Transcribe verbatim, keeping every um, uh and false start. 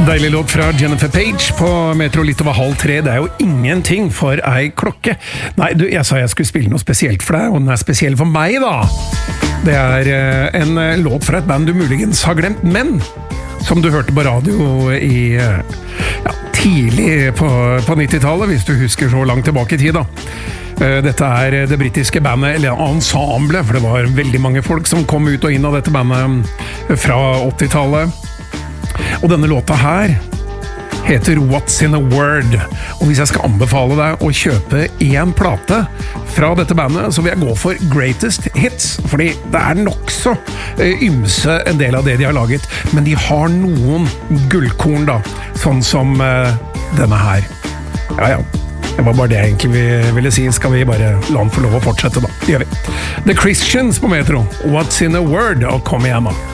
Deilig låt fra Jennifer Page på Metro litt over halv tre. Det er jo ingenting for ei klokke. Nei, du, jeg sa jeg skulle spille noe spesielt for deg, og den er spesiell for meg da. Det er eh, en låt fra et band du muligens har glemt, men som du hørte på radio i ja, tidlig på, på nittitallet, hvis du husker så langt tilbake i tid da. Dette er det britiske bandet, eller ensemble, for det var veldig mange folk som kom ut og inn av dette bandet fra åttitallet. Og denne låta her heter What's in a Word. Og hvis jeg skal anbefale deg å kjøpe en plate fra dette bandet, så vil jeg gå for Greatest Hits, fordi det er nok så ymse en del av det de har laget, men de har noen gullkorn da, sånn som uh, denne her. Ja, ja. Det var bare det jeg egentlig ville si. Skal vi bare la den få lov å fortsette da? Det gjør vi. The Christians på Metro. What's in a Word? Og kom igjen da.